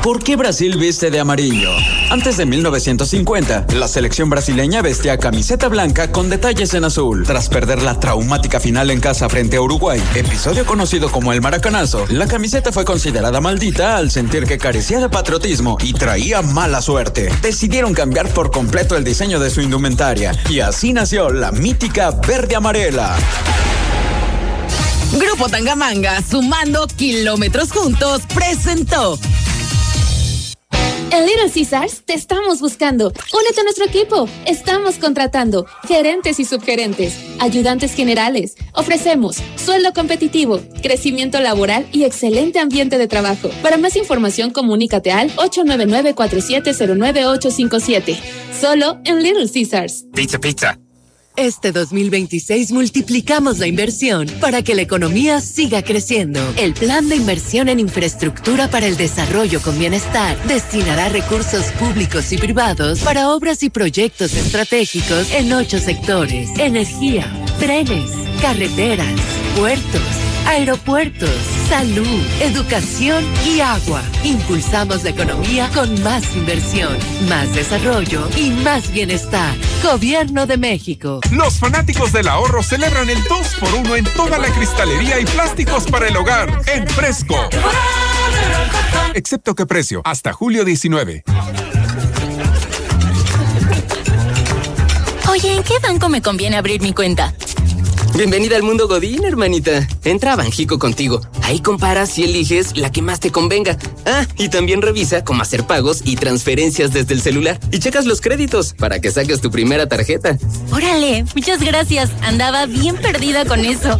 ¿Por qué Brasil viste de amarillo? Antes de 1950, la selección brasileña vestía camiseta blanca con detalles en azul. Tras perder la traumática final en casa frente a Uruguay, episodio conocido como el maracanazo, la camiseta fue considerada maldita al sentir que carecía de patriotismo y traía mala suerte. Decidieron cambiar por completo el diseño de su indumentaria y así nació la mítica verde amarela. Grupo Tangamanga, sumando kilómetros juntos, presentó. En Little Caesars te estamos buscando. Únete a nuestro equipo. Estamos contratando gerentes y subgerentes, ayudantes generales. Ofrecemos sueldo competitivo, crecimiento laboral y excelente ambiente de trabajo. Para más información, comunícate al 899-4709-857. Solo en Little Caesars. Pizza. Este 2026 multiplicamos la inversión para que la economía siga creciendo. El Plan de Inversión en Infraestructura para el Desarrollo con Bienestar destinará recursos públicos y privados para obras y proyectos estratégicos en 8 sectores: energía, trenes, carreteras, puertos, aeropuertos, salud, educación y agua. Impulsamos la economía con más inversión, más desarrollo y más bienestar. Gobierno de México. Los fanáticos del ahorro celebran el 2x1 en toda la cristalería y plásticos para el hogar en Fresco. Excepto que precio, hasta julio 19. Oye, ¿en qué banco me conviene abrir mi cuenta? Bienvenida al mundo Godín, hermanita. Entra a Banjico Contigo. Ahí comparas y eliges la que más te convenga. Ah, y también revisa cómo hacer pagos y transferencias desde el celular. Y checas los créditos para que saques tu primera tarjeta. Órale, muchas gracias. Andaba bien perdida con eso.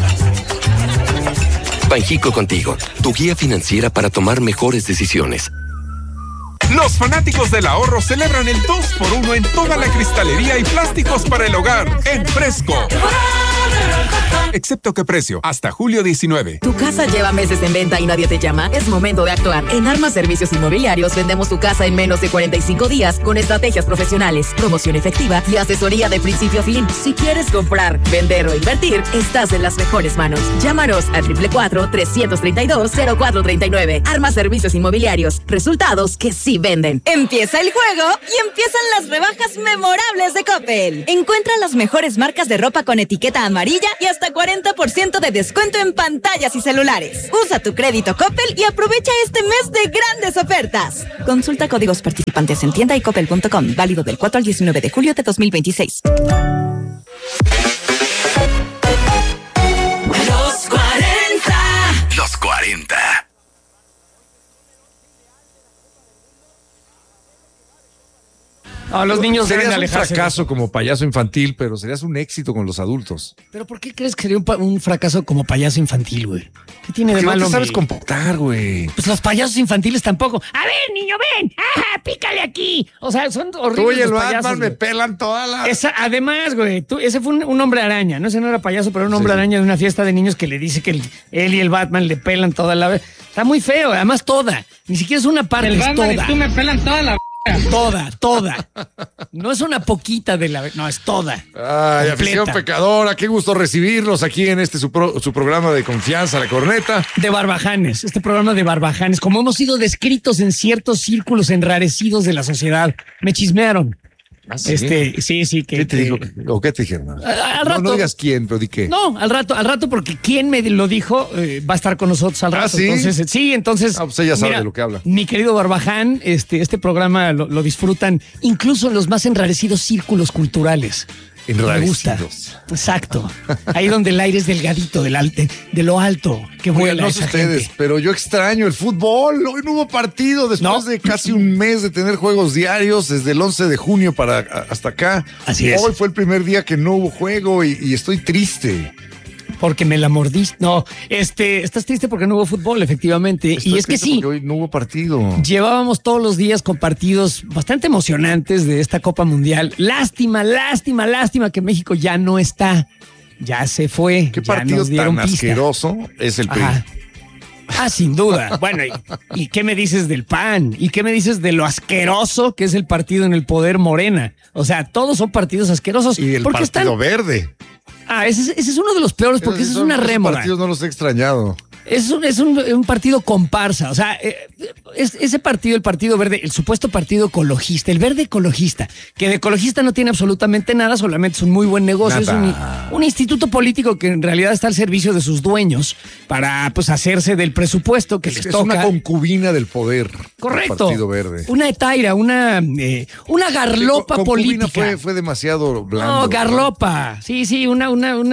Banjico Contigo, tu guía financiera para tomar mejores decisiones. Los fanáticos del ahorro celebran el 2x1 en toda la cristalería y plásticos para el hogar en Fresco. Excepto que precio, hasta julio 19. ¿Tu casa lleva meses en venta y nadie te llama? Es momento de actuar. En Armas Servicios Inmobiliarios vendemos tu casa en menos de 45 días con estrategias profesionales, promoción efectiva y asesoría de principio a fin. Si quieres comprar, vender o invertir, estás en las mejores manos. Llámanos al 444-332-0439. Armas Servicios Inmobiliarios. Resultados que sí venden. Empieza el juego y empiezan las rebajas memorables de Coppel. Encuentra las mejores marcas de ropa con etiqueta amarilla y hasta 40% de descuento en pantallas y celulares. Usa tu crédito Coppel y aprovecha este mes de grandes ofertas. Consulta códigos participantes en tienda y coppel.com. Válido del 4 al 19 de julio de 2026. Los 40. No, los niños deben serías alejarse. un fracaso como payaso infantil, pero serías un éxito con los adultos. ¿Pero por qué crees que sería un fracaso como payaso infantil, güey? ¿Qué tiene de malo? No te sabes comportar, güey. Pues los payasos infantiles tampoco. A ver, niño, ven. ¡Ah, pícale aquí! O sea, son horribles. Tú y el los payasos, Batman me güey. pelan toda la... Además, güey, ese fue un hombre araña. No, ese no era payaso, pero un hombre araña de una fiesta de niños que le dice que él y el Batman le pelan toda la... Está muy feo, además toda. Ni siquiera es una parte, el es Batman toda. y tú me pelan toda la... Toda. No es una poquita de la... No, es toda. Ay, completa. afición pecadora, qué gusto recibirlos aquí en este su programa de confianza, La Corneta. De Barbajanes, este programa de Barbajanes, como hemos sido descritos en ciertos círculos enrarecidos de la sociedad. Me chismearon. ¿Ah, sí? Sí. ¿Qué te dijo? ¿O qué te dijeron? Al rato. No digas quién, pero di qué. No, al rato, porque quien me lo dijo va a estar con nosotros al rato. ¿Sí? Entonces. Pues ella sabe mira, de lo que habla. Mi querido Barbaján, este programa lo disfrutan incluso en los más enrarecidos círculos culturales. Me gusta. Exacto. Ahí donde el aire es delgadito, de lo alto que vuela. No sé ustedes, pero yo extraño el fútbol. Hoy no hubo partido después de casi un mes de tener juegos diarios, desde el 11 de junio hasta acá. Así es. Hoy fue el primer día que no hubo juego y estoy triste. Porque me la mordiste. No, estás triste porque no hubo fútbol, efectivamente. Estoy y es que sí. Porque hoy no hubo partido. Llevábamos todos los días con partidos bastante emocionantes de esta Copa Mundial. Lástima que México ya no está. Ya se fue. ¿Qué partido tan asqueroso es el PRI? Sin duda. Bueno, ¿y qué me dices del PAN? ¿Y qué me dices de lo asqueroso que es el partido en el poder Morena? O sea, todos son partidos asquerosos. Y el Partido Verde. Ese es uno de los peores porque ese es una rémora. Los partidos no los he extrañado. Es un partido comparsa, o sea, ese partido, el Partido Verde, el supuesto partido ecologista, el verde ecologista, que de ecologista no tiene absolutamente nada, solamente es un muy buen negocio, es un instituto político que en realidad está al servicio de sus dueños para pues hacerse del presupuesto que les toca. Es una concubina del poder. Correcto. El Partido Verde. Una etaira, una garlopa política. Fue demasiado blanco. No, garlopa. ¿No? Sí, una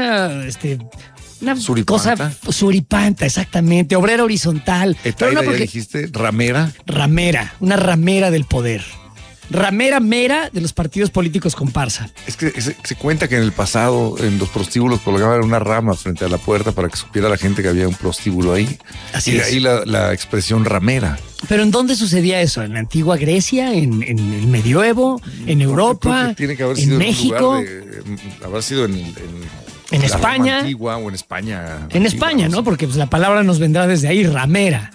suripanta. Cosa suripanta, exactamente. Obrera horizontal. ¿Etaira ya dijiste? ¿Ramera? Ramera, una ramera del poder. Ramera mera de los partidos políticos comparsa. Es que se cuenta que en el pasado en los prostíbulos colgaban una rama frente a la puerta para que supiera la gente que había un prostíbulo ahí. Así es. Y de ahí la expresión ramera. ¿Pero en dónde sucedía eso? ¿En la antigua Grecia? ¿En el medioevo? ¿En Europa? Tiene que haber sido ¿en México? Habrá sido ¿En España? Antigua o en España. En España, ¿no? Porque pues, la palabra nos vendrá desde ahí, ramera.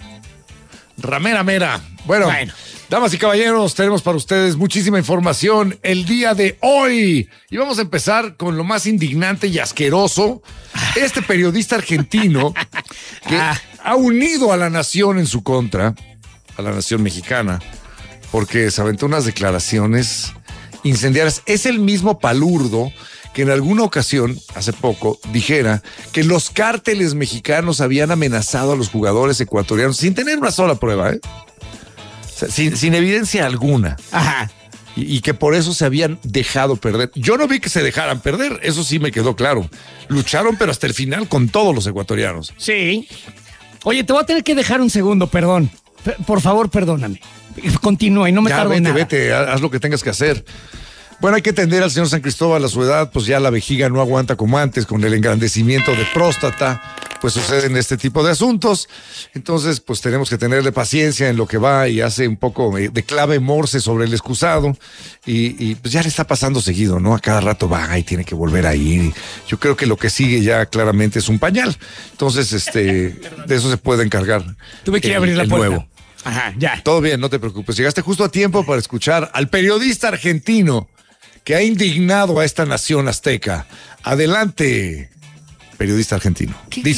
Ramera mera. Bueno, damas y caballeros, tenemos para ustedes muchísima información el día de hoy. Y vamos a empezar con lo más indignante y asqueroso. Este periodista argentino que ha unido a la nación en su contra, a la nación mexicana, porque se aventó unas declaraciones incendiarias. Es el mismo palurdo que en alguna ocasión, hace poco, dijera que los cárteles mexicanos habían amenazado a los jugadores ecuatorianos sin tener una sola prueba, ¿eh? O sea, sin evidencia alguna. Ajá. Y que por eso se habían dejado perder. Yo no vi que se dejaran perder, eso sí me quedó claro. Lucharon, pero hasta el final con todos los ecuatorianos. Sí. Oye, te voy a tener que dejar un segundo, perdón. Por favor, perdóname. Continúa y no me tardo nada. Vete, haz lo que tengas que hacer. Bueno, hay que atender al señor San Cristóbal a su edad, pues ya la vejiga no aguanta como antes, con el engrandecimiento de próstata, pues suceden este tipo de asuntos. Entonces, pues tenemos que tenerle paciencia en lo que va y hace un poco de clave morse sobre el excusado y pues ya le está pasando seguido, ¿no? A cada rato va y tiene que volver a ir. Yo creo que lo que sigue ya claramente es un pañal. Entonces, de eso se puede encargar. Tuve que abrir la puerta. Nuevo. Ajá, ya. Todo bien, no te preocupes. Llegaste justo a tiempo para escuchar al periodista argentino que ha indignado a esta nación azteca. Adelante, periodista argentino.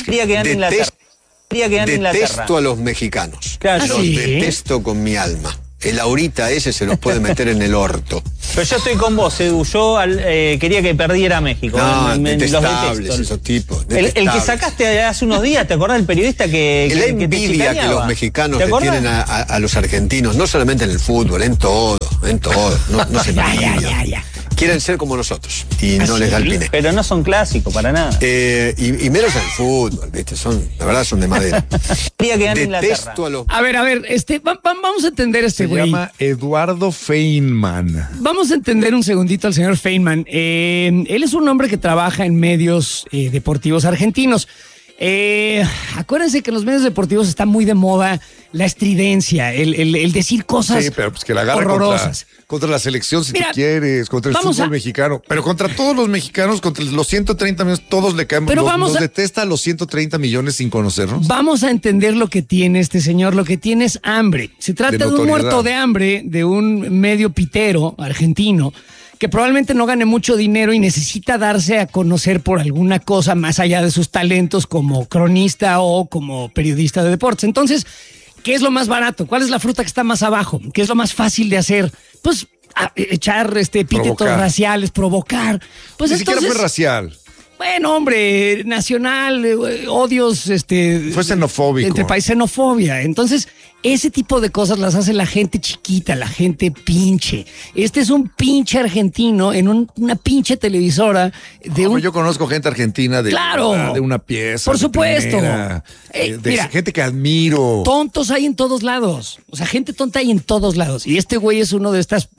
Detesto a los mexicanos. Claro, los detesto con mi alma. El ahorita ese se los puede meter en el orto. Pero yo estoy con vos, Edu. Yo quería que perdiera México. No, detestables esos tipos. El que sacaste hace unos días, ¿te acordás del periodista que la envidia que los mexicanos le tienen a los argentinos, no solamente en el fútbol, en todo. No se ya. Quieren ser como nosotros y no les da el pine. Pero no son clásicos para nada. Y menos en el fútbol, ¿viste? La verdad son de madera. Detesto a los... A ver, vamos a entender este güey. Se llama Eduardo Feynman. Vamos a entender un segundito al señor Feynman. Él es un hombre que trabaja en medios deportivos argentinos. Acuérdense que en los medios deportivos está muy de moda la estridencia, el decir cosas pero pues que la agarra horrorosas. Contra la selección si tú quieres, contra el fútbol mexicano, pero contra todos los mexicanos, contra los 130 millones, todos le caemos. Nos detesta a los 130 millones sin conocernos. Vamos a entender lo que tiene este señor, lo que tiene es hambre. Se trata de un muerto de hambre, de un medio pitero argentino, que probablemente no gane mucho dinero y necesita darse a conocer por alguna cosa más allá de sus talentos como cronista o como periodista de deportes. Entonces, ¿qué es lo más barato? ¿Cuál es la fruta que está más abajo? ¿Qué es lo más fácil de hacer? Pues echar epítetos raciales, provocar. Pues Ni siquiera fue racial. Bueno, hombre, nacional, odios, fue xenofóbico. Entre países, xenofobia. Entonces, ese tipo de cosas las hace la gente chiquita, la gente pinche. Este es un pinche argentino en una pinche televisora Yo conozco gente argentina de una pieza. Por supuesto. Mira, gente que admiro. Tontos hay en todos lados. O sea, gente tonta hay en todos lados. Y este güey es uno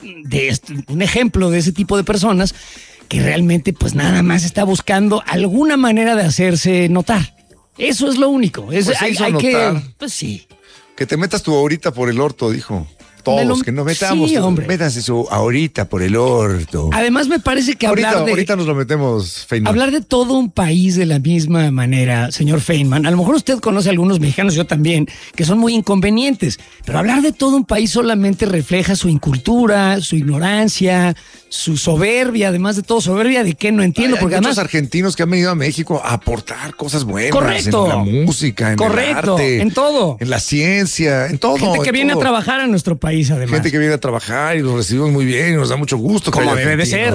un ejemplo de ese tipo de personas que realmente pues nada más está buscando alguna manera de hacerse notar. Eso es lo único. Pues hay que... Pues sí. Que te metas tú ahorita por el orto, dijo. Todos, que nos metamos. Sí, hombre. Métanse eso ahorita por el orto. Además, me parece que ahorita nos lo metemos, Feynman. Hablar de todo un país de la misma manera, señor Feynman. A lo mejor usted conoce a algunos mexicanos, yo también, que son muy inconvenientes. Pero hablar de todo un país solamente refleja su incultura, su ignorancia, su soberbia. Además de todo, soberbia de qué no entiendo. Hay porque muchos además argentinos que han venido a México a aportar cosas buenas. Correcto. En la música, en el arte. En todo. En la ciencia, en todo. Gente que viene a trabajar a nuestro país, además. Gente que viene a trabajar y los recibimos muy bien y nos da mucho gusto. Como debe de ser.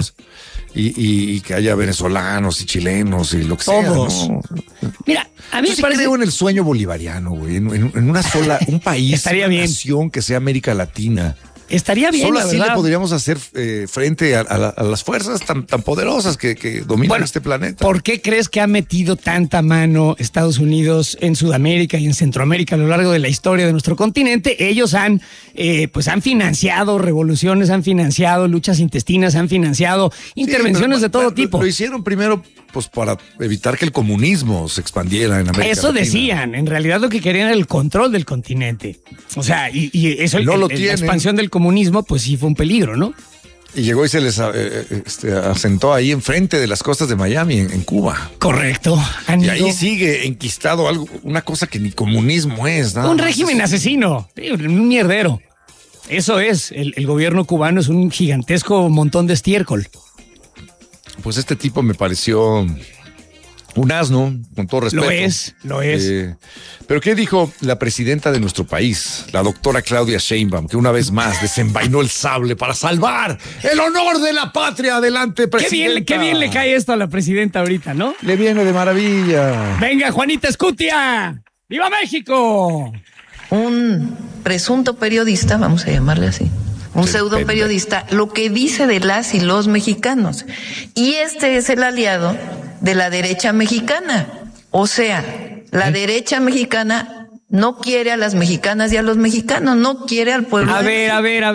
Y que haya venezolanos y chilenos y lo que todos. sea. ¿No? Mira, a mí yo me sí parece... creo en el sueño bolivariano, güey. En una sola, un país, estaría una bien. nación que sea América Latina. Estaría bien, solo la así verdad. le podríamos hacer frente a las fuerzas tan poderosas que dominan este planeta. ¿Por qué crees que ha metido tanta mano Estados Unidos en Sudamérica y en Centroamérica a lo largo de la historia de nuestro continente? Ellos han financiado revoluciones, han financiado luchas intestinas, han financiado intervenciones de todo tipo. Lo hicieron primero pues para evitar que el comunismo se expandiera en América Eso Latina. Decían, en realidad lo que querían era el control del continente. O sea, y eso, no la expansión del comunismo, pues sí fue un peligro, ¿no? Y llegó y se les asentó ahí enfrente de las costas de Miami, en Cuba. Correcto. Y ahí sigue enquistado algo, una cosa que ni comunismo es. Un régimen asesino, un mierdero. Eso es, el gobierno cubano es un gigantesco montón de estiércol. Pues este tipo me pareció un asno, con todo respeto. Lo es. Pero ¿qué dijo la presidenta de nuestro país, la doctora Claudia Sheinbaum, que una vez más desenvainó el sable para salvar el honor de la patria? Adelante, presidenta. Qué bien le cae esto a la presidenta ahorita, ¿no? Le viene de maravilla. Venga, Juanita Escutia. ¡Viva México! Un presunto periodista, vamos a llamarle así, un pseudo periodista, lo que dice de las y los mexicanos. Y este es el aliado de la derecha mexicana. O sea, la derecha mexicana no quiere a las mexicanas y a los mexicanos, no quiere al pueblo. A ver.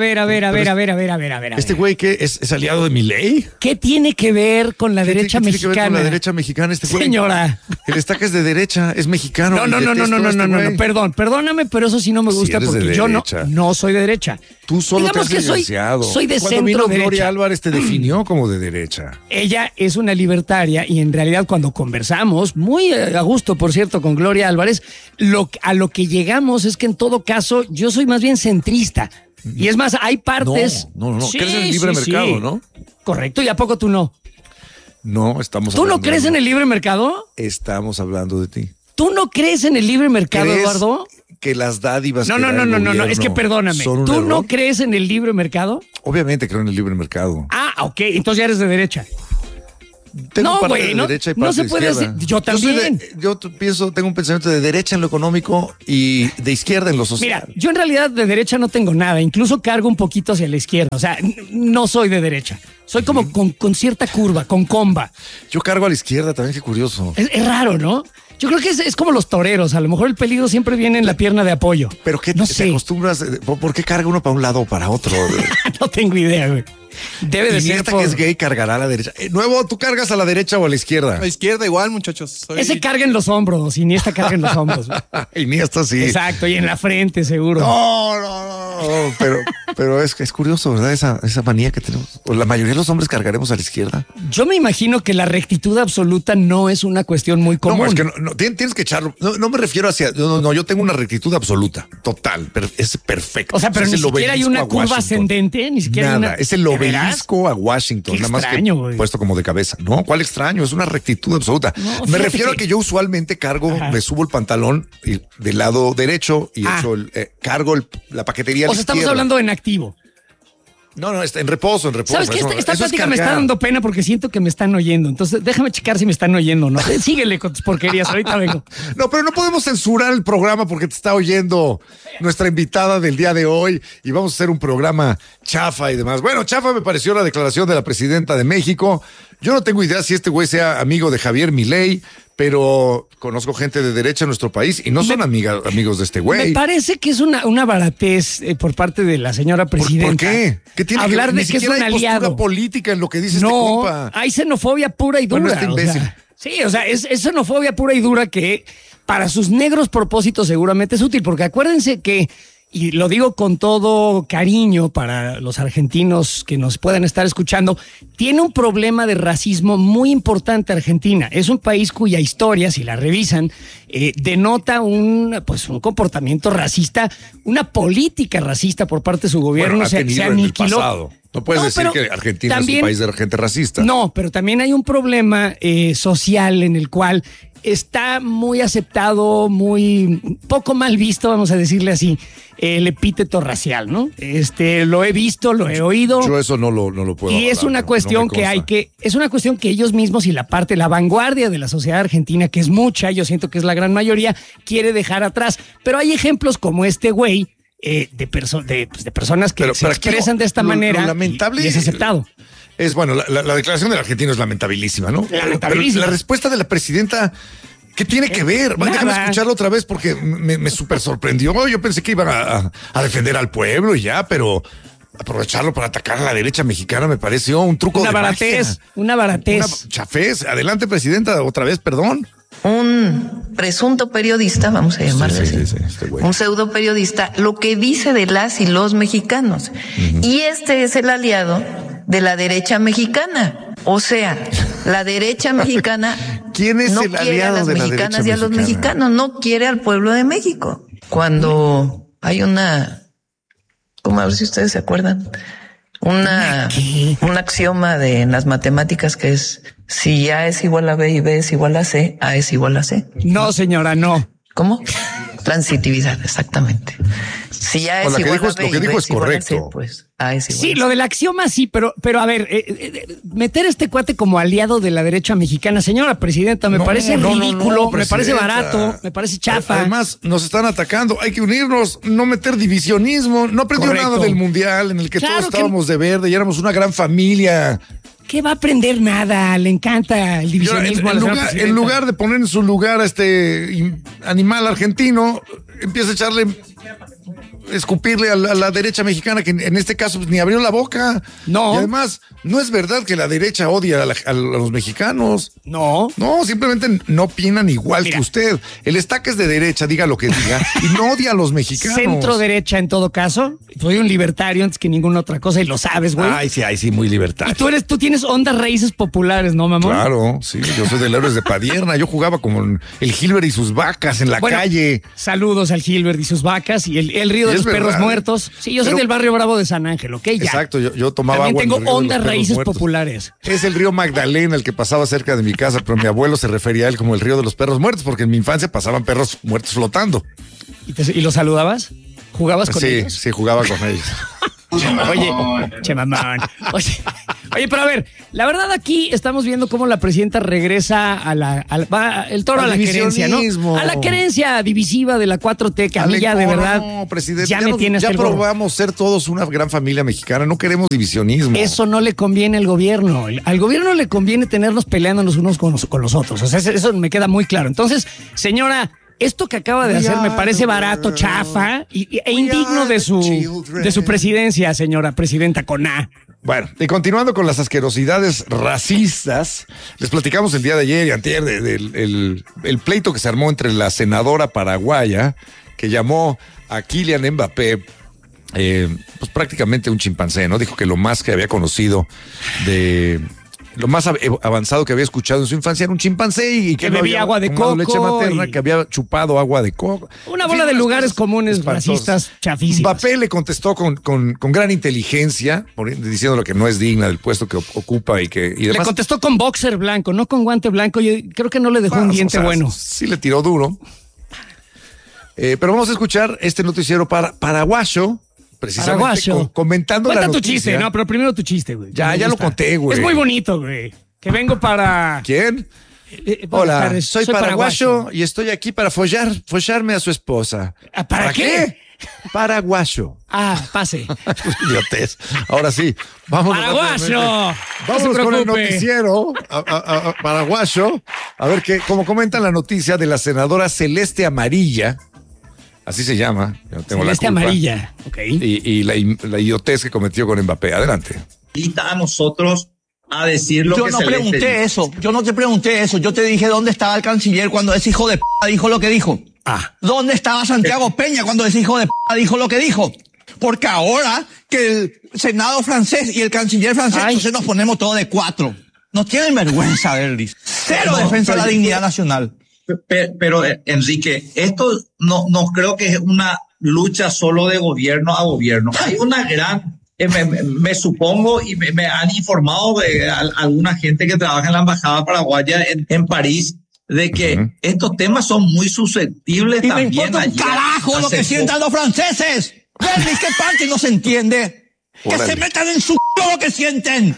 ¿Este güey qué es aliado de Milei? ¿Qué tiene que ver con la derecha mexicana? ¿Qué tiene que ver con la derecha mexicana este güey? Señora. El Estaca es de derecha, es mexicano. No, perdóname, pero eso sí no me gusta porque yo no soy de derecha. Tú solo te has licenciado. Soy de centro derecha. Gloria Álvarez te definió como de derecha. Ella es una libertaria y en realidad cuando conversamos, muy a gusto por cierto con Gloria Álvarez, a lo que llegamos es que en todo caso yo soy más bien centrista. Y es más, hay partes... No. Sí, crees en el libre mercado, ¿no? Correcto, ¿y a poco tú no? No, estamos hablando... ¿Tú no crees en el libre mercado? Estamos hablando de ti. ¿Tú no crees en el libre mercado, Eduardo? Que las dádivas... No, es que perdóname. ¿Tú no crees en el libre mercado? Obviamente creo en el libre mercado. Ah, ok, entonces ya eres de derecha. Tengo parte de derecha y parte no se de puede izquierda. decir. Yo también. Tengo un pensamiento de derecha en lo económico y de izquierda en lo social. Mira, yo en realidad de derecha no tengo nada, incluso cargo un poquito hacia la izquierda. O sea, no soy de derecha. Soy como con cierta curva, con comba. Yo cargo a la izquierda también, qué curioso. Es raro, ¿no? Yo creo que es como los toreros. A lo mejor el peligro siempre viene en la pierna de apoyo. ¿Pero qué te acostumbras? ¿Por qué carga uno para un lado o para otro? No tengo idea, güey. Debe de ser. Que es gay cargará a la derecha. Nuevo, ¿tú cargas a la derecha o a la izquierda? A la izquierda igual, muchachos. Ese carga en los hombros, Iniesta carga en los hombros. Iniesta sí. Exacto, y en la frente seguro. No, pero es curioso, ¿verdad? Esa manía que tenemos. La mayoría de los hombres cargaremos a la izquierda. Yo me imagino que la rectitud absoluta no es una cuestión muy común. No, es que tienes que echarlo. No me refiero hacia... No, yo tengo una rectitud absoluta, total, es perfecto. O sea, pero ni siquiera hay una curva ascendente, ni siquiera nada, hay una... es el obelisco a Washington, Qué nada más extraño, que puesto como de cabeza. No, ¿cuál extraño? Es una rectitud absoluta. No, me refiero a que yo usualmente me subo el pantalón del lado derecho y cargo la paquetería a la izquierda. Estamos hablando en activo. No, está en reposo. ¿Sabes qué? Esta plática me está dando pena porque siento que me están oyendo. Entonces, déjame checar si me están oyendo, ¿no? Síguele con tus porquerías, ahorita vengo. No, pero no podemos censurar el programa porque te está oyendo nuestra invitada del día de hoy y vamos a hacer un programa chafa y demás. Bueno, chafa me pareció la declaración de la presidenta de México. Yo no tengo idea si este güey sea amigo de Javier Milei, pero conozco gente de derecha en nuestro país y no son amigos de este güey. Me parece que es una baratez por parte de la señora presidenta. ¿Por qué? ¿Qué tiene hablar de que es un aliado? Postura política en lo que dice este compa. Hay xenofobia pura y dura. Bueno, este imbécil. Es xenofobia pura y dura que para sus negros propósitos seguramente es útil, porque acuérdense que y lo digo con todo cariño para los argentinos que nos puedan estar escuchando, tiene un problema de racismo muy importante Argentina. Es un país cuya historia, si la revisan, denota un comportamiento racista, una política racista por parte de su gobierno. Bueno, se aniquiló. No puedes decir que Argentina también, es un país de gente racista. No, pero también hay un problema social en el cual está muy aceptado, muy poco mal visto, vamos a decirle así, el epíteto racial, ¿no? Lo he visto, lo he oído. Yo eso no lo puedo. Y es una cuestión es una cuestión que ellos mismos y la vanguardia de la sociedad argentina, que es mucha, yo siento que es la gran mayoría, quiere dejar atrás. Pero hay ejemplos como este güey, de personas que se expresan de esta manera, lamentable, y es aceptado. Es bueno, la declaración del argentino es lamentabilísima, ¿no? Lamentabilísima. Pero la respuesta de la presidenta, ¿qué tiene que ver? Déjame escucharlo otra vez porque me súper sorprendió. Yo pensé que iban a defender al pueblo y ya, pero aprovecharlo para atacar a la derecha mexicana me pareció un truco de magia. Una baratez. Una chafez. Adelante, presidenta, otra vez, perdón. Un presunto periodista, vamos a llamarle así, un pseudo periodista, lo que dice de las y los mexicanos. Y este es el aliado de la derecha mexicana. O sea, la derecha mexicana ¿quién es no el quiere aliado a las de la mexicanas derecha y a los mexicanos, no quiere al pueblo de México. Cuando hay un a ver si ustedes se acuerdan, un axioma en las matemáticas que es: si A es igual a B y B es igual a C, A es igual a C. No, señora, no. ¿Cómo? Transitividad, exactamente. Si A es igual a B, lo que dijo es correcto. C, pues A es igual sí, a C. lo del axioma sí, pero a ver, meter a este cuate como aliado de la derecha mexicana, señora presidenta, me parece ridículo, me parece barato, me parece chafa. Además, nos están atacando, hay que unirnos, no meter divisionismo. No aprendió nada del mundial en el que todos estábamos de verde y éramos una gran familia. ¿Qué va a aprender? Nada, le encanta el divisionismo. En lugar de poner en su lugar a este animal argentino, empieza a escupirle a la derecha mexicana, que en este caso ni abrió la boca. No. Y además, no es verdad que la derecha odia a los mexicanos. No. No, simplemente no opinan igual que usted. El Estaca es de derecha, diga lo que diga, y no odia a los mexicanos. Centro derecha en todo caso. Soy un libertario antes que ninguna otra cosa y lo sabes, güey. Ay, sí, muy libertario. Y tú tienes ondas raíces populares, ¿no, mamón? Claro, sí, yo soy del Héroes de Padierna. Yo jugaba como el Gilbert y sus vacas en la calle. Saludos al Gilbert y sus vacas y el río de los perros muertos. Sí, yo soy del barrio Bravo de San Ángel, ¿ok? Ya. Exacto, yo tomaba agua. También tengo ondas raíces populares. Es el río Magdalena el que pasaba cerca de mi casa, pero mi abuelo se refería a él como el río de los perros muertos, porque en mi infancia pasaban perros muertos flotando. ¿Y los saludabas? ¿Jugabas con ellos? Sí, jugaba con ellos. Oye, mamón. Oye, pero a ver, la verdad aquí estamos viendo cómo la presidenta regresa el toro a la querencia, ¿no? A la querencia divisiva de la 4T, que a mí ya de verdad presidente, ya me tiene hasta el gorro. Ya probamos ser todos una gran familia mexicana, no queremos divisionismo. Eso no le conviene al gobierno. Al gobierno le conviene tenernos peleándonos unos con los otros. O sea, eso me queda muy claro. Entonces, señora, esto que acaba de hacer me parece barato, chafa e indigno de su presidencia, señora presidenta con A. Bueno, y continuando con las asquerosidades racistas, les platicamos el día de ayer y antier el pleito que se armó entre la senadora paraguaya, que llamó a Kylian Mbappé pues prácticamente un chimpancé, ¿no? Dijo que lo más que había conocido lo más avanzado que había escuchado en su infancia era un chimpancé y que bebía agua de coco, leche materna, que había chupado agua de coco. Una bola de lugares comunes racistas chafísimos. Mbappé le contestó con gran inteligencia, diciendo lo que no es digna del puesto que ocupa y demás. Le contestó con boxer blanco, no con guante blanco. Yo creo que no le dejó un diente bueno. Sí le tiró duro. Pero vamos a escuchar este noticiero paraguayo. Precisamente comentando Cuenta la noticia. Tu chiste, no, pero primero tu chiste, güey. Ya lo conté, güey. Es muy bonito, güey. Que vengo para... ¿Quién? Hola, soy paraguayo y estoy aquí para follarme a su esposa. ¿Para qué? Paraguayo. Pase. Idiotez. Ahora sí, vamos. ¡Paraguayo! Vamos con el noticiero paraguayo. A ver cómo comentan la noticia de la senadora Celeste Amarilla. Así se llama. Yo no tengo Celeste la culpa. Amarilla. Ok. Y la idiotez que cometió con Mbappé. Adelante. A nosotros a decir lo que Yo no pregunté eso. Yo no te pregunté eso. Yo te dije dónde estaba el canciller cuando ese hijo de p*** dijo lo que dijo. ¿Dónde estaba Santiago Peña cuando ese hijo de p*** dijo lo que dijo? Porque ahora que el Senado francés y el canciller francés, entonces nos ponemos todos de 4. No tienen vergüenza, Berlis. Cero defensa de la dignidad nacional. Pero Enrique, esto no creo que es una lucha solo de gobierno a gobierno. Hay una gran... Me supongo y me han informado de alguna gente que trabaja en la embajada paraguaya en París de que estos temas son muy susceptibles y también. Me importa un carajo lo que sientan los franceses. Berlis, ¿qué parte no se entiende? Que se metan en su c*** lo que sienten.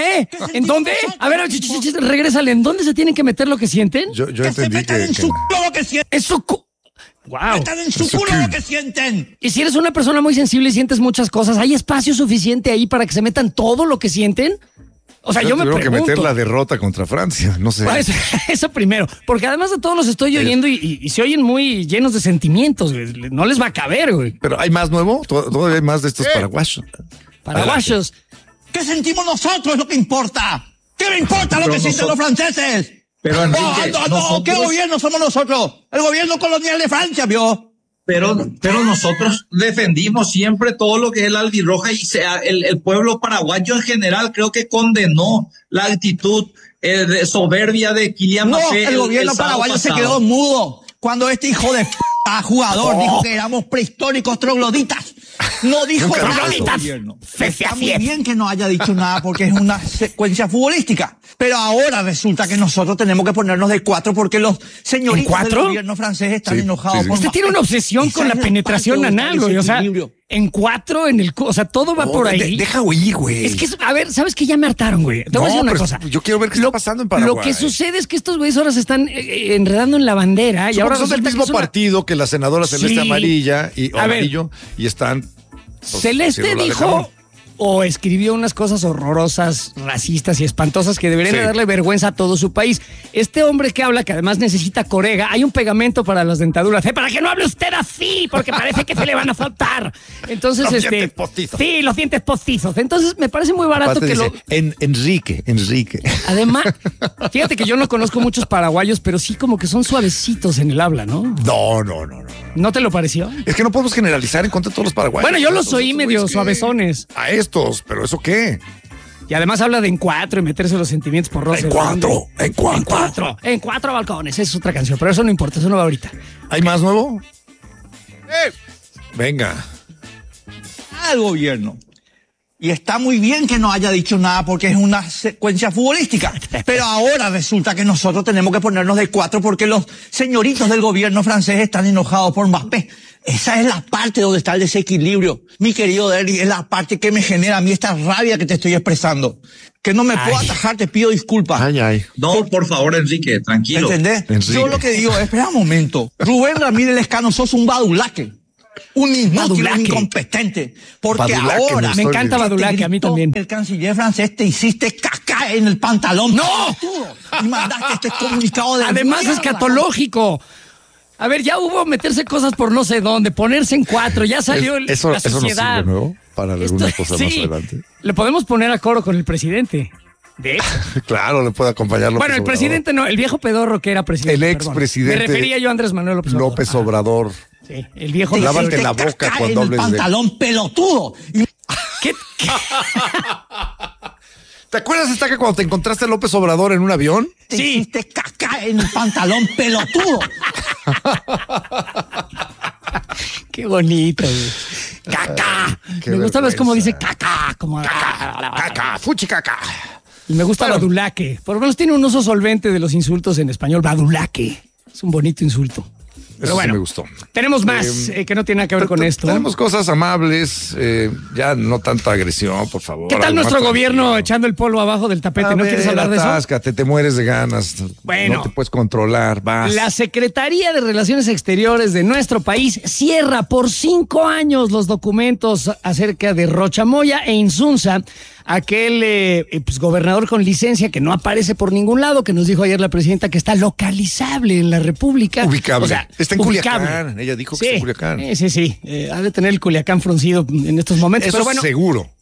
¿En dónde? A ver, regrésale. ¿En dónde se tienen que meter lo que sienten? Yo que se metan en su c*** lo que sienten. Es su ¡wow! Metan en su culo lo que sienten. Y si eres una persona muy sensible y sientes muchas cosas, ¿hay espacio suficiente ahí para que se metan todo lo que sienten? O sea, yo me pregunto. Tuvieron que meter la derrota contra Francia, no sé. Pues, eso primero, porque además de todos los estoy oyendo y se oyen muy llenos de sentimientos, güey. No les va a caber, güey. Pero ¿hay más nuevo? Todavía hay más de estos paraguayos. Paraguayos. ¿Qué sentimos nosotros es lo que importa? ¿Qué me importa lo que sienten los franceses? Pero Enrique, ¿qué gobierno somos nosotros? El gobierno colonial de Francia, ¿vio? Pero nosotros defendimos siempre todo lo que es la albirroja y el pueblo paraguayo en general creo que condenó la actitud de soberbia de Kylian Mbappé. El gobierno paraguayo se quedó mudo cuando este hijo de jugador dijo que éramos prehistóricos trogloditas. No dijo nada el gobierno. Está muy bien que no haya dicho nada porque es una secuencia futbolística. Pero ahora resulta que nosotros tenemos que ponernos de 4 porque los señoritos del gobierno francés están enojados. Usted tiene una obsesión con la penetración anal, güey. O sea, en 4, o sea, todo va por ahí. Deja oír, güey. Es que, a ver, ¿sabes qué? Ya me hartaron, güey. Te voy a decir una cosa. Yo quiero ver qué está pasando en Paraguay. Lo que sucede es que estos güeyes ahora se están enredando en la bandera. Y ahora son del mismo partido que la senadora Celeste Amarilla y Amarillo y están... Celeste dijo o escribió unas cosas horrorosas, racistas y espantosas que deberían darle vergüenza a todo su país. Este hombre que habla, que además necesita corega, hay un pegamento para las dentaduras, para que no hable usted así, porque parece que se le van a faltar. Entonces, los dientes postizos. Sí, los dientes postizos. Entonces, me parece muy barato que dice, Enrique. Además, fíjate que yo no conozco muchos paraguayos, pero sí como que son suavecitos en el habla, ¿no? No. ¿No te lo pareció? Es que no podemos generalizar en contra de todos los paraguayos. Bueno, yo los oí medio suavezones. A estos, pero ¿eso qué? Y además habla de en 4 y meterse los sentimientos por Rosa. En 4 balcones. Esa es otra canción, pero eso no importa, eso no va ahorita. ¿Hay más nuevo? Venga. Al gobierno. Y está muy bien que no haya dicho nada porque es una secuencia futbolística. Pero ahora resulta que nosotros tenemos que ponernos de 4 porque los señoritos del gobierno francés están enojados por Mbappé. Esa es la parte donde está el desequilibrio. Mi querido Derry, es la parte que me genera a mí esta rabia que te estoy expresando. Que no me puedo atajar, te pido disculpas. No, por favor, Enrique, tranquilo. ¿Entendés? Yo lo que digo es, espera un momento. Rubén Ramírez Lescano, sos un badulaque. Un inútil, un incompetente. Porque Badulaque, ahora... Me encanta Badulaque, a mí también. El canciller francés te hiciste caca en el pantalón. ¡No! Y mandaste este comunicado de... Además es escatológico. A ver, ya hubo meterse cosas por no sé dónde, ponerse en 4, ya salió la sociedad. Eso no sirve nuevo para alguna cosa más adelante. Le podemos poner a coro con el presidente. De hecho. Claro, le puede acompañar López Bueno, el presidente no, el viejo pedorro que era presidente. El expresidente. Me refería yo a Andrés Manuel López Obrador. Sí, el viejo. Lávate la boca cuando hables de... pantalón pelotudo. ¿Qué? ¿Te acuerdas, Estaca, cuando te encontraste a López Obrador en un avión? Te hiciste caca en el pantalón pelotudo. Qué bonito, güey. Caca. Me gusta más como dice caca. Como caca, fuchi caca. Y me gusta badulaque. Por lo menos tiene un uso solvente de los insultos en español. Badulaque. Es un bonito insulto. Pero Eso bueno, sí me gustó. Tenemos más que no tiene nada que ver con esto. Tenemos cosas amables, ya no tanta agresión, por favor. ¿Qué tal nuestro gobierno echando el polvo abajo del tapete? ¿No quieres hablar de eso? Atáscate, te mueres de ganas. Bueno. No te puedes controlar, vas. La Secretaría de Relaciones Exteriores de nuestro país cierra por 5 años los documentos acerca de Rocha Moya e Insunza, aquel gobernador con licencia que no aparece por ningún lado, que nos dijo ayer la presidenta que está localizable en la República. Ubicable. O sea, está en Culiacán. Ella dijo que está en Culiacán. Sí. Ha de tener el Culiacán fruncido en estos momentos. Eso pero bueno, seguro.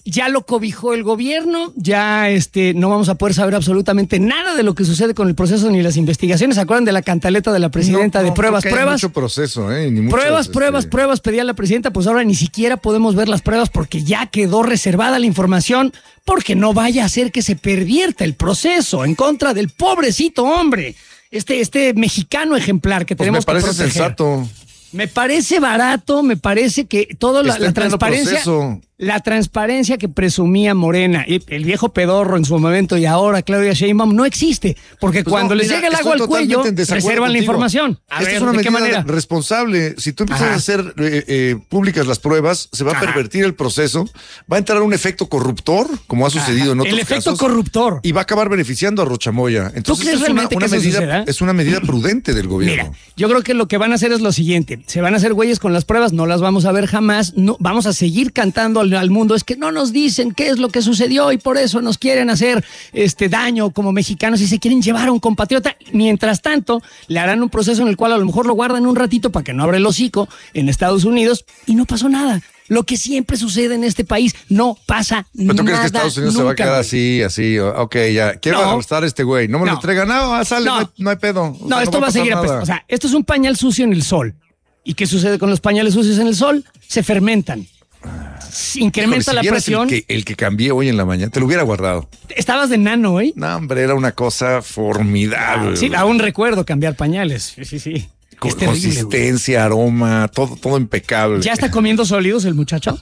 ya lo cobijó el gobierno, ya no vamos a poder saber absolutamente nada de lo que sucede con el proceso ni las investigaciones. ¿Se acuerdan de la cantaleta de la presidenta de pruebas? Hay mucho proceso, ni pruebas, pedía la presidenta, pues ahora ni siquiera podemos ver las pruebas porque ya quedó reservada la información, porque no vaya a ser que se pervierta el proceso en contra del pobrecito hombre, este mexicano ejemplar que tenemos que proteger. Me parece sensato. Me parece barato, me parece que toda la transparencia que presumía Morena, el viejo pedorro en su momento y ahora Claudia Sheinbaum no existe, porque cuando les llega el agua al cuello, reservan la información. Esta es una medida responsable. Si tú empiezas a hacer públicas las pruebas, se va a pervertir el proceso, va a entrar un efecto corruptor, como ha sucedido en otros casos. El efecto corruptor. Y va a acabar beneficiando a Rochamoya. Entonces, ¿tú crees realmente que eso sucederá? Es una medida prudente del gobierno. Mira, yo creo que lo que van a hacer es lo siguiente. Se van a hacer güeyes con las pruebas, no las vamos a ver jamás, no, vamos a seguir cantando al mundo, es que no nos dicen qué es lo que sucedió y por eso nos quieren hacer daño como mexicanos y se quieren llevar a un compatriota. Mientras tanto, le harán un proceso en el cual a lo mejor lo guardan un ratito para que no abra el hocico en Estados Unidos y no pasó nada. Lo que siempre sucede en este país, no pasa nada. ¿Tú crees que Estados Unidos se va a quedar así? Ok, ya. Quiero arrestar a este güey. No me lo entrega. No, sale, no hay pedo. No, esto va a seguir. O sea, esto es un pañal sucio en el sol. ¿Y qué sucede con los pañales sucios en el sol? Se fermentan. Incrementa la presión. El que cambié hoy en la mañana, te lo hubiera guardado. ¿Estabas de nano hoy? No, hombre, era una cosa formidable. Sí, aún recuerdo cambiar pañales. Sí. Consistencia, aroma, todo impecable. ¿Ya está comiendo sólidos el muchacho?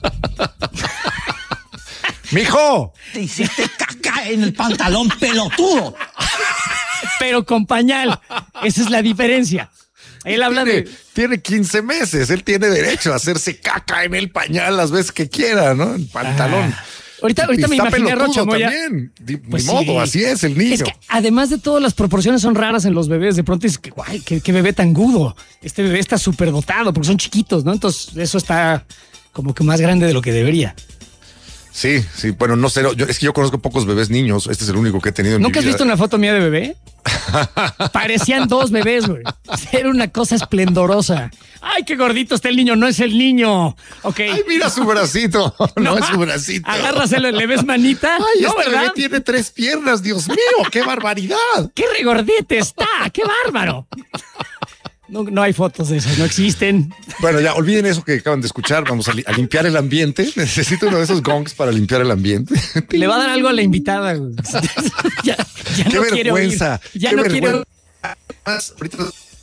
¡Mijo! Te hiciste caca en el pantalón, pelotudo. Pero con pañal. Esa es la diferencia. Él habla Tiene 15 meses, él tiene derecho a hacerse caca en el pañal las veces que quiera, ¿no? En pantalón. Ahorita me imaginé a Rochamoya. También. Pues ni modo, así es el niño. Es que además de todo, las proporciones son raras en los bebés. De pronto dices, guay, qué bebé tan gudo. Este bebé está súper dotado porque son chiquitos, ¿no? Entonces eso está como que más grande de lo que debería. Sí, bueno, no sé, es que yo conozco pocos bebés niños, este es el único que he tenido en mi vida. ¿Nunca has visto una foto mía de bebé? Parecían dos bebés, güey. Era una cosa esplendorosa. ¡Ay, qué gordito está el niño! No es el niño. Okay. ¡Ay, mira su bracito! No es su bracito. Agárraselo, ¿le ves manita? ¡Ay, no, ¿verdad? Bebé tiene 3 piernas! ¡Dios mío, qué barbaridad! ¡Qué regordete está! ¡Qué bárbaro! No hay fotos de esas, no existen. Bueno, ya olviden eso que acaban de escuchar. Vamos a limpiar el ambiente. Necesito uno de esos gongs para limpiar el ambiente. Le va a dar algo a la invitada. ya qué no vergüenza. Ya qué no quiero. Ahorita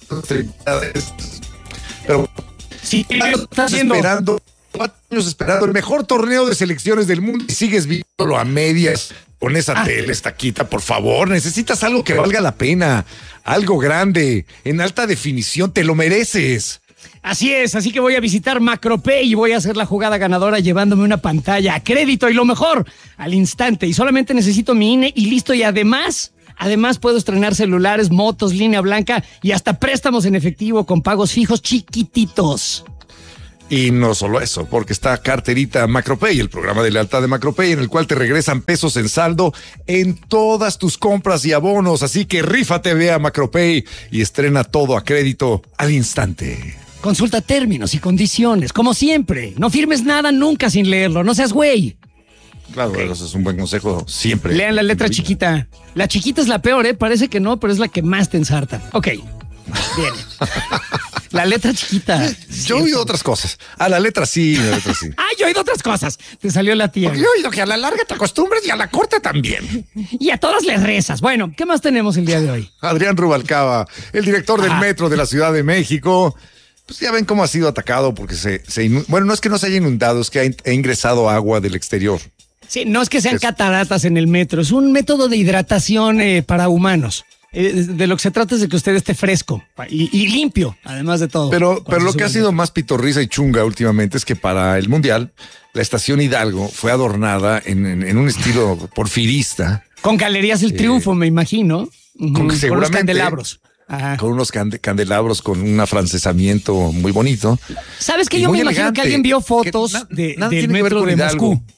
pero sí, estás esperando 4 años esperando el mejor torneo de selecciones del mundo y sigues viéndolo a medias. Con esa tele, estaquita, por favor. Necesitas algo que valga la pena. Algo grande, en alta definición. Te lo mereces. Así es, así que voy a visitar Macropay y voy a hacer la jugada ganadora llevándome una pantalla a crédito y lo mejor, al instante. Y solamente necesito mi INE y listo. Y además puedo estrenar celulares, motos, línea blanca y hasta préstamos en efectivo con pagos fijos chiquititos. Y no solo eso, porque está Carterita Macropay, el programa de lealtad de Macropay, en el cual te regresan pesos en saldo en todas tus compras y abonos. Así que rífate, ve a Macropay y estrena todo a crédito al instante. Consulta términos y condiciones, como siempre. No firmes nada nunca sin leerlo, no seas güey. Claro, okay. Eso es un buen consejo siempre. Lean la letra chiquita. La chiquita es la peor, parece que no, pero es la que más te ensarta. Ok, bien. La letra chiquita. Yo he oído otras cosas. La letra sí. Yo he oído otras cosas. Te salió la tía. Yo he oído que a la larga te acostumbres y a la corta también. Y a todas les rezas. Bueno, ¿qué más tenemos el día de hoy? Adrián Rubalcaba, el director del Metro de la Ciudad de México. Pues ya ven cómo ha sido atacado porque bueno, no es que no se haya inundado, es que ha ingresado agua del exterior. Sí, no es que sean cataratas en el metro, es un método de hidratación para humanos. De lo que se trata es de que usted esté fresco y limpio, además de todo. Pero lo que ha sido más pitorriza y chunga últimamente es que para el Mundial, la Estación Hidalgo fue adornada en un estilo porfirista. Con Galerías del Triunfo, me imagino. Con seguramente, los candelabros. Ajá. Con unos candelabros con un afrancesamiento muy bonito. ¿Sabes qué? Yo me imagino que alguien vio fotos del metro de Moscú.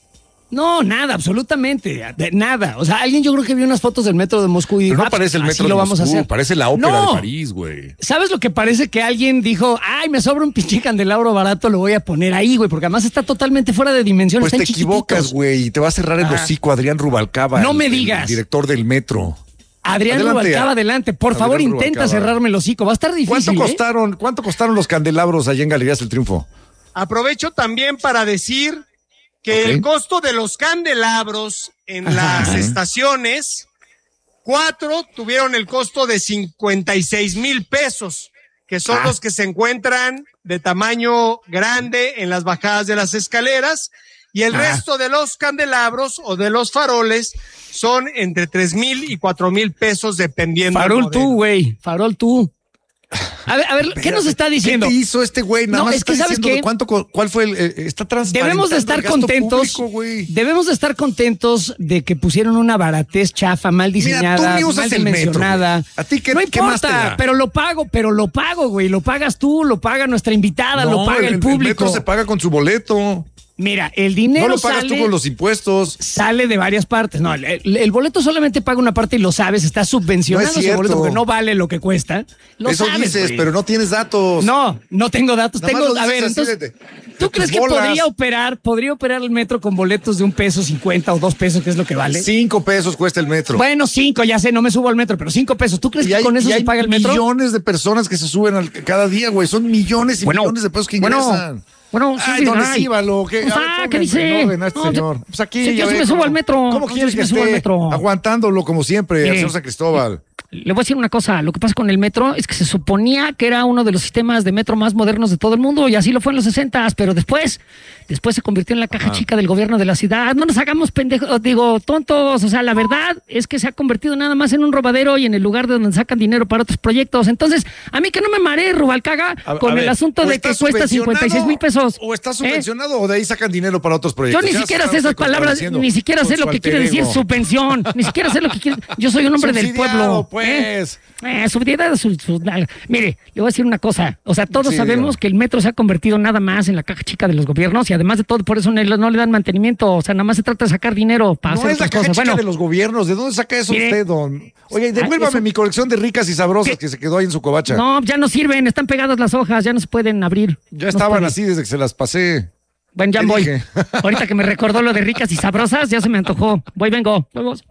No, nada, absolutamente, nada. O sea, alguien yo creo que vio unas fotos del metro de Moscú y dijo, pero no parece el metro de Moscú, parece la ópera de París, güey. ¿Sabes lo que parece? Que alguien dijo, ay, me sobra un pinche candelabro barato, lo voy a poner ahí, güey, porque además está totalmente fuera de dimensión. Pues te equivocas, güey, y te va a cerrar el hocico Adrián Rubalcaba. No me digas. El director del metro. Adrián Rubalcaba, adelante. Por favor, intenta cerrarme el hocico. Va a estar difícil. ¿Cuánto costaron los candelabros allá en Galerías del Triunfo? Aprovecho también para decir que el costo de los candelabros en las estaciones, 4 tuvieron el costo de 56,000 pesos, que son los que se encuentran de tamaño grande en las bajadas de las escaleras, y el resto de los candelabros o de los faroles son entre 3,000 y 4,000 pesos dependiendo. Farol tú, güey, farol tú. A ver, ¿qué nos está diciendo? ¿Qué hizo este güey? Nada más es que sabes que cuál fue está transparentando. Debemos de estar contentos. Público, debemos de estar contentos de que pusieron una baratez chafa, mal diseñada, mal dimensionada. ¿A ti qué, no qué más te da? pero lo pago, güey. Lo pagas tú, lo paga nuestra invitada, lo paga el público. El metro se paga con su boleto. Mira, el dinero no lo pagas tú con los impuestos. Sale de varias partes. No, el boleto solamente paga una parte y lo sabes, está subvencionado ese boleto porque no vale lo que cuesta. Eso sabes, dices, pero no tienes datos. No tengo datos. A ver, entonces, ¿tú crees que podría operar el metro con boletos de $1.50 o $2, que es lo que vale? 5 pesos cuesta el metro. Bueno, 5, ya sé, no me subo al metro, pero 5 pesos. ¿Tú crees que con eso se paga el metro? Hay millones de personas que se suben cada día, güey. Son millones y millones de pesos que ingresan. Bueno, sí, don Escíbalo, ¿qué dice? Señor. Pues aquí yo me subo al metro. ¿Cómo quieres que esté aguantándolo como siempre, al señor San Cristóbal? Le voy a decir una cosa, lo que pasa con el metro es que se suponía que era uno de los sistemas de metro más modernos de todo el mundo y así lo fue en los 60s, pero después se convirtió en la caja chica del gobierno de la ciudad. No nos hagamos pendejos, tontos, o sea, la verdad es que se ha convertido nada más en un robadero y en el lugar de donde sacan dinero para otros proyectos. Entonces, a mí que no me maree, Rubalcaba, con el asunto de que cuesta 56,000 pesos. O está subvencionado o de ahí sacan dinero para otros proyectos. Yo ni siquiera sé esas palabras, ni siquiera sé lo que quiere decir subvención, ni siquiera sé lo que quiere. Yo soy un hombre del pueblo. Pues. Subsidiado, mire, le voy a decir una cosa. O sea, todos sabemos que el metro se ha convertido nada más en la caja chica de los gobiernos y además de todo, por eso no le dan mantenimiento. O sea, nada más se trata de sacar dinero para hacer otras cosas. No es la caja chica de los gobiernos. ¿De dónde saca eso usted, don? Oye, devuélvame mi colección de ricas y sabrosas que se quedó ahí en su covacha. No, ya no sirven, están pegadas las hojas, ya no se pueden abrir. Ya estaban así desde que se las pasé. Bueno, ya voy. Ahorita que me recordó lo de ricas y sabrosas, ya se me antojó. Vengo. Vamos.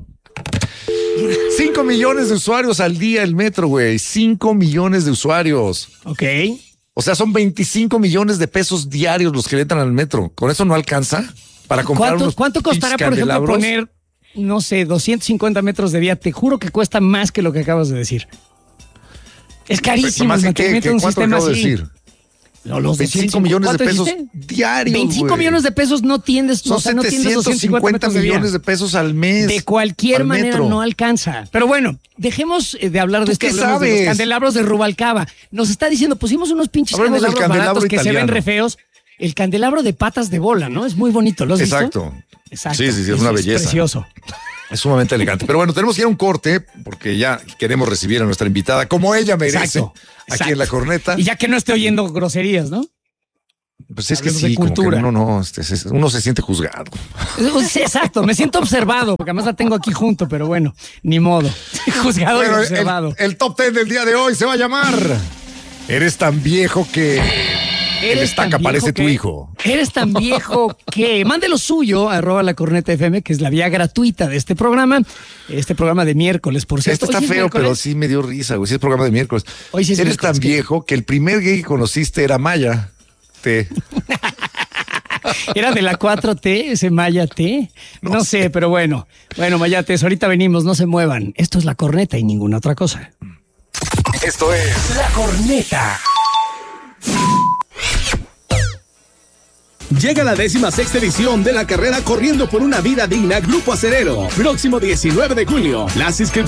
5 millones de usuarios al día el metro, güey. 5 millones de usuarios. Ok. O sea, son 25 millones de pesos diarios los que le entran al metro. ¿Con eso no alcanza para comprar unos ¿Cuánto costará, por ejemplo, poner, no sé, 250 metros de vía? Te juro que cuesta más que lo que acabas de decir. Es carísimo el mantenimiento de un sistema así. Decir? No, los 25 millones de pesos diarios. 25 millones de pesos no tiendes. Son 750 millones de pesos al mes. De cualquier manera no alcanza. Pero bueno, dejemos de hablar de esto. ¿Qué sabes? De los candelabros de Rubalcaba. Nos está diciendo, pusimos unos pinches candelabros baratos que se ven re feos. El candelabro de patas de bola, ¿no? Es muy bonito. ¿Lo has visto? Exacto. Sí, es una belleza. Es precioso. Es sumamente elegante. Pero bueno, tenemos que ir a un corte porque ya queremos recibir a nuestra invitada como ella merece aquí en La Corneta. Y ya que no esté oyendo groserías, ¿no? Pues es que sí, como que uno se siente juzgado. Exacto, me siento observado, porque además la tengo aquí junto, pero bueno, ni modo. Juzgado y observado. El top 10 del día de hoy se va a llamar Eres tan viejo que... El Estaca parece tu hijo. Eres tan viejo que... Mande lo suyo a @lacornetafm, que es la vía gratuita de este programa. Este programa de miércoles, por cierto. Este está feo, pero sí me dio risa, güey. Sí es programa de miércoles. Hoy sí es Eres tan viejo que el primer gay que conociste era Maya T. ¿Era de la 4T, ese Maya T? No sé, pero bueno. Bueno, Mayates, ahorita venimos, no se muevan. Esto es La Corneta y ninguna otra cosa. Esto es La Corneta. Llega la 16ª edición de la carrera Corriendo por una Vida Digna Grupo Acerero. Próximo 19 de julio. Las inscripciones